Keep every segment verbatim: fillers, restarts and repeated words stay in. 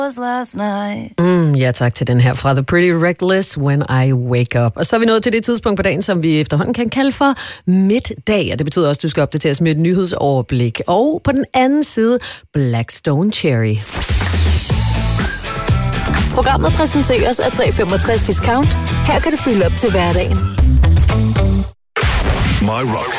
last night. Mm, ja, tak til den her fra The Pretty Reckless, When I Wake Up. Og så er vi nået til det tidspunkt på dagen, som vi efterhånden kan kalde for middag, og det betyder også, at du skal opdateres med et nyhedsoverblik. Og på den anden side, Blackstone Cherry. Programmet præsenteres af tre femogtres Discount. Her kan du fylde op til hverdagen. My Rock.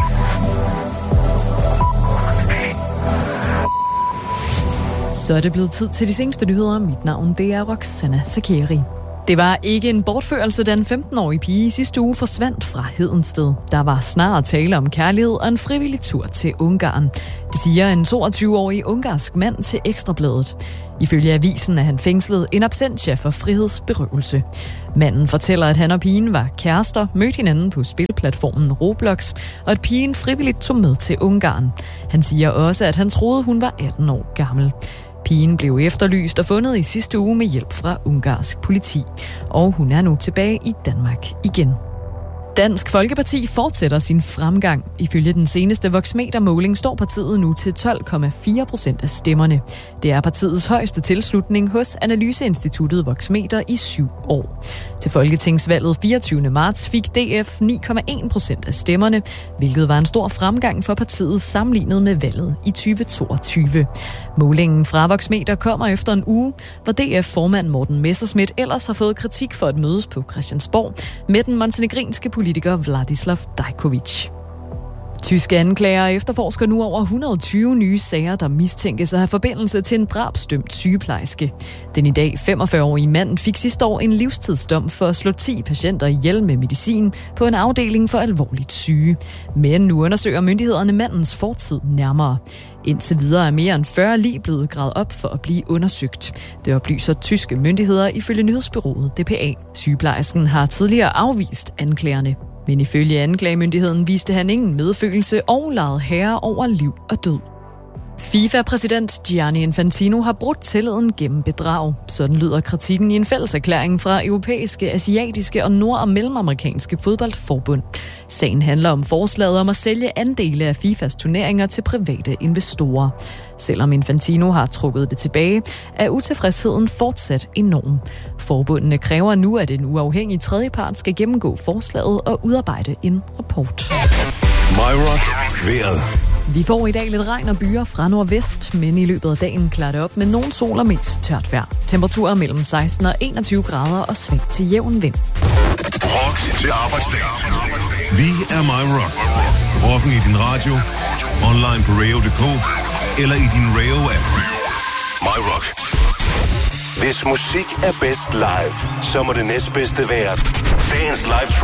Så er det blevet tid til de seneste nyheder. Mit navn, det er Roxana Sakeri. Det var ikke en bortførelse, da en femten-årig pige i sidste uge forsvandt fra Hedensted. Der var snarere tale om kærlighed og en frivillig tur til Ungarn. Det siger en toogtyve-årig ungarsk mand til Ekstrabladet. Ifølge avisen er han fængslet in absentia for frihedsberøvelse. Manden fortæller, at han og pigen var kærester, mødte hinanden på spilplatformen Roblox, og at pigen frivilligt tog med til Ungarn. Han siger også, at han troede, hun var atten år gammel. Pigen blev efterlyst og fundet i sidste uge med hjælp fra ungarsk politi, og hun er nu tilbage i Danmark igen. Dansk Folkeparti fortsætter sin fremgang. Ifølge den seneste Voxmeter-måling står partiet nu til tolv komma fire procent af stemmerne. Det er partiets højeste tilslutning hos analyseinstituttet Voxmeter i syv år. Til folketingsvalget fireogtyvende marts fik D F ni komma en procent af stemmerne, hvilket var en stor fremgang for partiet sammenlignet med valget i tyve toogtyve. Målingen fra Voxmeter kommer efter en uge, hvor D F-formand Morten Messerschmidt ellers har fået kritik for at mødes på Christiansborg med den montenegrinske politiker Vladislav Dajkovic. Tyske anklager efterforsker nu over et hundrede og tyve nye sager, der mistænkes at have forbindelse til en drabsdømt sygeplejerske. Den i dag femogfyrre-årige mand fik sidste år en livstidsdom for at slå ti patienter ihjel med medicin på en afdeling for alvorligt syge. Men nu undersøger myndighederne mandens fortid nærmere. Indtil videre er mere end fyrre lig blevet gravet op for at blive undersøgt. Det oplyser tyske myndigheder ifølge nyhedsbureauet D P A. Sygeplejersken har tidligere afvist anklagerne. Men ifølge anklagemyndigheden viste han ingen medfølelse og legede herre over liv og død. FIFA-præsident Gianni Infantino har brudt tilliden gennem bedrag. Sådan lyder kritikken i en fælles erklæring fra europæiske, asiatiske og nord- og mellemamerikanske fodboldforbund. Sagen handler om forslaget om at sælge andele af FIFAs turneringer til private investorer. Selvom Infantino har trukket det tilbage, er utilfredsheden fortsat enorm. Forbundene kræver nu, at en uafhængig tredjepart skal gennemgå forslaget og udarbejde en rapport. My Rock. Vejret. Vi får i dag lidt regn og byer fra nordvest, men i løbet af dagen klarer det op med nogen sol og mest tørt vejr. Temperaturer mellem seksten og enogtyve grader og svag til jævn vind. Rock til arbejdsdag. Vi er My Rock. Rocken i din radio, online på radio punktum d k eller i din radio-app. My Rock. Hvis musik er bedst live, så må det næstbedste være dagens live